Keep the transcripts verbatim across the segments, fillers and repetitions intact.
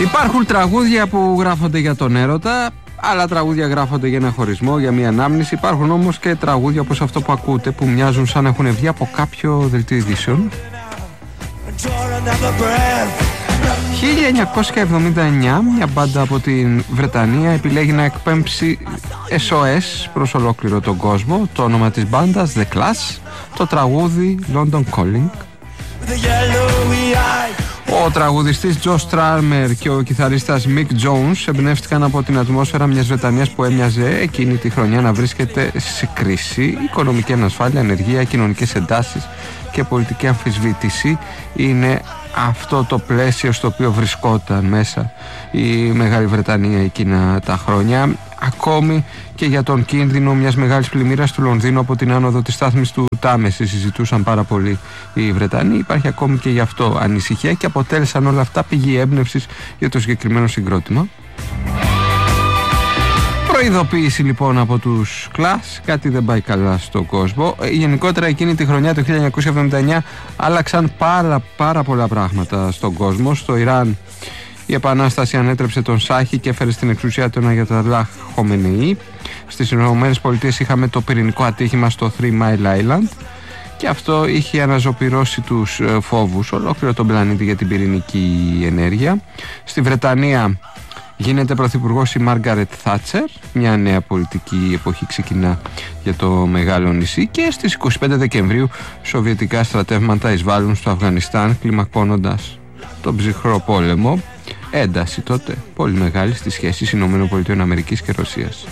Υπάρχουν τραγούδια που γράφονται για τον έρωτα, άλλα τραγούδια γράφονται για ένα χωρισμό, για μια ανάμνηση. Υπάρχουν όμως και τραγούδια όπως αυτό που ακούτε, που μοιάζουν σαν να έχουν βγει από κάποιο δελτίο ειδήσεων. χίλια εννιακόσια εβδομήντα εννιά, μια μπάντα από την Βρετανία επιλέγει να εκπέμψει ες ο ες προς ολόκληρο τον κόσμο. Το όνομα της μπάντας The Clash, το τραγούδι London Calling. Ο τραγουδιστής Joe Strummer και ο κιθαρίστας Mick Jones εμπνεύστηκαν από την ατμόσφαιρα μιας Βρετανίας που έμοιαζε εκείνη τη χρονιά να βρίσκεται σε κρίση. Οικονομική ανασφάλεια, ανεργία, κοινωνικές εντάσεις και πολιτική αμφισβήτηση είναι αυτό το πλαίσιο στο οποίο βρισκόταν μέσα η Μεγάλη Βρετανία εκείνα τα χρόνια. Ακόμη και για τον κίνδυνο μιας μεγάλης πλημμύρας του Λονδίνου από την άνοδο της στάθμης του Τάμεση συζητούσαν πάρα πολύ οι Βρετανοί. Υπάρχει ακόμη και γι' αυτό ανησυχία και αποτέλεσαν όλα αυτά πηγή έμπνευσης για το συγκεκριμένο συγκρότημα. Προειδοποίηση λοιπόν από τους Clash, κάτι δεν πάει καλά στον κόσμο. Γενικότερα εκείνη τη χρονιά, το χίλια εννιακόσια εβδομήντα εννιά, άλλαξαν πάρα πάρα πολλά πράγματα στον κόσμο. Στο Ιράν η Επανάσταση ανέτρεψε τον Σάχη και έφερε στην εξουσία τον Αγιατολάχ Χομενεή. Στις Ηνωμένες Πολιτείες είχαμε το πυρηνικό ατύχημα στο Three Mile Island και αυτό είχε αναζωπυρώσει τους φόβους ολόκληρο τον πλανήτη για την πυρηνική ενέργεια. Στη Βρετανία γίνεται πρωθυπουργός η Μάργαρετ Θάτσερ, μια νέα πολιτική εποχή ξεκινά για το μεγάλο νησί, και στις είκοσι πέντε Δεκεμβρίου σοβιετικά στρατεύματα εισβάλλουν στο Αφγανιστάν, κλιμακώνοντας τον ψυχρό πόλεμο. Ένταση τότε πολύ μεγάλη στις σχέσεις Ηνωμένων Πολιτειών Αμερικής και Ρωσίας.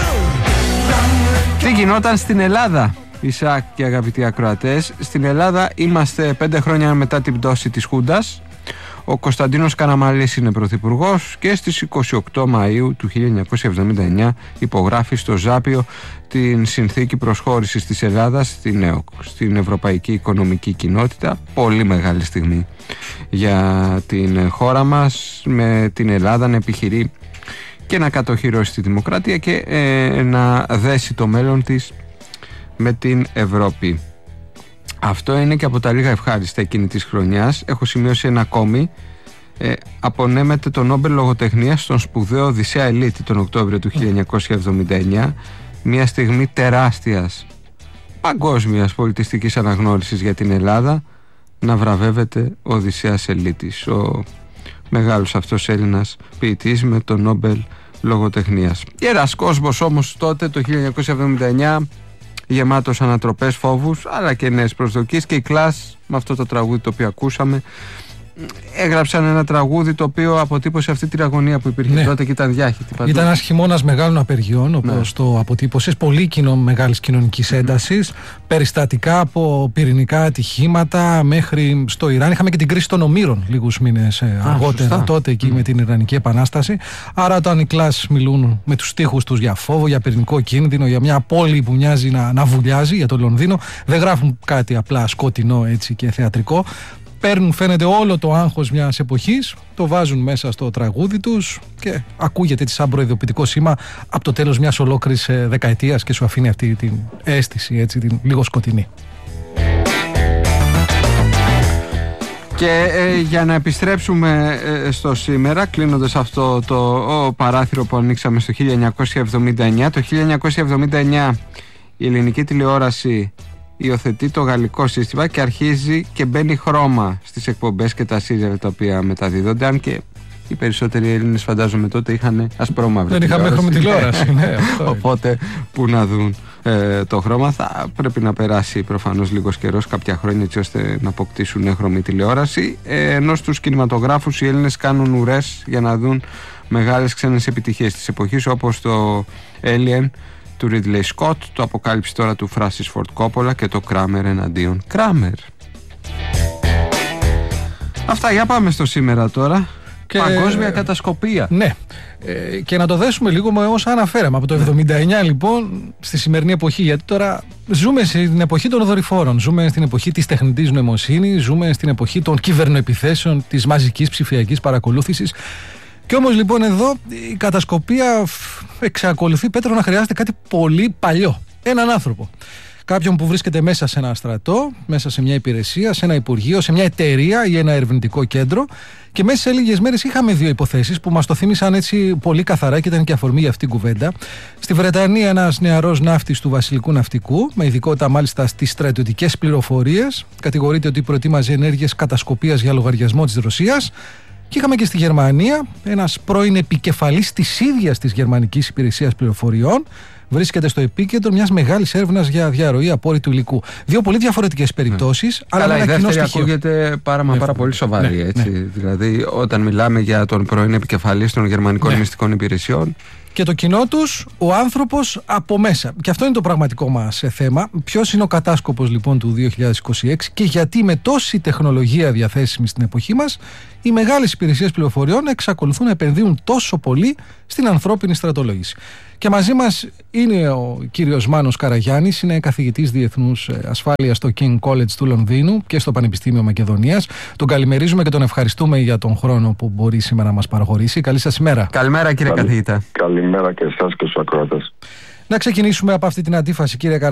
Τι γινόταν στην Ελλάδα, Ισαάκ και αγαπητοί ακροατές? Στην Ελλάδα είμαστε πέντε χρόνια μετά την πτώση της Χούντας. Ο Κωνσταντίνος Καραμανλής είναι πρωθυπουργός και στις είκοσι οκτώ Μαΐου του χίλια εννιακόσια εβδομήντα εννιά υπογράφει στο Ζάπιο την συνθήκη προσχώρησης της Ελλάδας στην ΕΟΚ, στην Ευρωπαϊκή Οικονομική Κοινότητα. Πολύ μεγάλη στιγμή για την χώρα μας, με την Ελλάδα να επιχειρεί και να κατοχυρώσει τη δημοκρατία και ε, να δέσει το μέλλον της με την Ευρώπη. Αυτό είναι και από τα λίγα ευχάριστα εκείνη της χρονιάς. Έχω σημειώσει ένα ακόμη. Ε, απονέμεται το Νόμπελ Λογοτεχνίας στον σπουδαίο Οδυσσέα Ελίτη τον Οκτώβριο του χίλια εννιακόσια εβδομήντα εννιά. Μια στιγμή τεράστιας παγκόσμιας πολιτιστικής αναγνώρισης για την Ελλάδα, να βραβεύεται ο Οδυσσέας Ελίτης, ο μεγάλος αυτός Έλληνας ποιητής με το Νόμπελ Λογοτεχνίας. Ιεράς κόσμος όμως τότε το χίλια εννιακόσια εβδομήντα εννιά, γεμάτος ανατροπές, φόβους αλλά και νέες προσδοκίες, και οι Clash με αυτό το τραγούδι το οποίο ακούσαμε έγραψαν ένα τραγούδι το οποίο αποτύπωσε αυτή την αγωνία που υπήρχε ναι. τότε και ήταν διάχυτη παντού. Ήταν ένας χειμώνας μεγάλων απεργιών, όπως ναι. το αποτύπωσες, πολύ κοινό, μεγάλης κοινωνικής έντασης, mm. περιστατικά από πυρηνικά ατυχήματα μέχρι στο Ιράν. Είχαμε και την κρίση των Ομήρων λίγους μήνες Α, αργότερα σωστά. τότε εκεί mm. με την Ιρανική Επανάσταση. Άρα όταν οι Clash μιλούν με τους στίχους τους για φόβο, για πυρηνικό κίνδυνο, για μια πόλη που μοιάζει να, να βουλιάζει, για το Λονδίνο, δεν γράφουν κάτι απλά σκοτεινό έτσι και θεατρικό. Παίρνουν, φαίνεται, όλο το άγχος μιας εποχής, το βάζουν μέσα στο τραγούδι τους και ακούγεται έτσι σαν προειδοποιητικό σήμα από το τέλος μιας ολόκληρης δεκαετίας και σου αφήνει αυτή την αίσθηση, έτσι, την λίγο σκοτεινή. Και ε, για να επιστρέψουμε ε, στο σήμερα, κλείνοντας αυτό το ο, παράθυρο που ανοίξαμε στο χίλια εννιακόσια εβδομήντα εννιά, το χίλια εννιακόσια εβδομήντα εννιά η ελληνική τηλεόραση υιοθετεί το γαλλικό σύστημα και αρχίζει και μπαίνει χρώμα στις εκπομπές και τα σύριαλ τα οποία μεταδίδονται, αν και οι περισσότεροι Έλληνες φαντάζομαι τότε είχαν ασπρόμαυρη. Δεν είχαμε έχρωμη τηλεόραση. Ναι, οπότε που να δουν ε, το χρώμα. Θα πρέπει να περάσει προφανώς λίγος καιρός, κάποια χρόνια, έτσι ώστε να αποκτήσουν έχρωμη τηλεόραση, ε, ενώ στους κινηματογράφους οι Έλληνες κάνουν ουρές για να δουν μεγάλες ξένες επιτυχίες της εποχής, όπως το Alien του Ridley Scott, το Αποκάλυψη τώρα του Francis Ford Coppola και το Kramer εναντίον Kramer. Αυτά, για πάμε στο σήμερα τώρα. Και... παγκόσμια κατασκοπία. Ναι. Ε, και να το δέσουμε λίγο με όσα αναφέραμε από το εβδομήντα εννιά λοιπόν στη σημερινή εποχή. Γιατί τώρα ζούμε στην εποχή των δορυφόρων, ζούμε στην εποχή της τεχνητής νοημοσύνης, ζούμε στην εποχή των κυβερνοεπιθέσεων, της μαζικής ψηφιακής παρακολούθησης. Και όμως λοιπόν εδώ η κατασκοπία εξακολουθεί, Πέτρο, να χρειάζεται κάτι πολύ παλιό. Έναν άνθρωπο. κάποιον που βρίσκεται μέσα σε ένα στρατό, μέσα σε μια υπηρεσία, σε ένα υπουργείο, σε μια εταιρεία ή ένα ερευνητικό κέντρο. Και μέσα σε λίγες μέρες είχαμε δύο υποθέσεις που μας το θύμισαν έτσι πολύ καθαρά και ήταν και αφορμή για αυτήν την κουβέντα. Στη Βρετανία, ένας νεαρός ναύτης του Βασιλικού Ναυτικού, με ειδικότητα μάλιστα στις στρατιωτικές πληροφορίες, κατηγορείται ότι προετοίμαζε ενέργειες κατασκοπίας για λογαριασμό της Ρωσίας. Και είχαμε και στη Γερμανία ένας πρώην επικεφαλής της ίδιας της Γερμανικής Υπηρεσίας Πληροφοριών. Βρίσκεται στο επίκεντρο μιας μεγάλης έρευνας για διαρροή απόρριτου υλικού. Δύο πολύ διαφορετικές περιπτώσεις, ναι. αλλά Καλά, ένα η κοινό δεύτερη στοιχείο. ακούγεται πάρα, μα, πάρα πολύ σοβαρή. Ναι, έτσι. ναι. Δηλαδή, όταν μιλάμε για τον πρώην επικεφαλής των Γερμανικών ναι. Μυστικών Υπηρεσιών. Και το κοινό τους, ο άνθρωπος από μέσα. Και αυτό είναι το πραγματικό μας θέμα. Ποιος είναι ο κατάσκοπος λοιπόν του δύο χιλιάδες είκοσι έξι και γιατί με τόση τεχνολογία διαθέσιμη στην εποχή μας, οι μεγάλες υπηρεσίες πληροφοριών εξακολουθούν να επενδύουν τόσο πολύ στην ανθρώπινη στρατολόγηση. Και μαζί μας είναι ο κύριος Μάνος Καραγιάννης, είναι καθηγητής διεθνούς ασφάλειας στο King College του Λονδίνου και στο Πανεπιστήμιο Μακεδονίας. Τον καλημερίζουμε και τον ευχαριστούμε για τον χρόνο που μπορεί σήμερα να μας παραχωρήσει. Καλή σας ημέρα. Καλημέρα κύριε Καλη... καθηγητά. Καλημέρα και εσάς και στους ακροατές. Να ξεκινήσουμε από αυτή την αντίφαση, κύριε Καραγιάννη.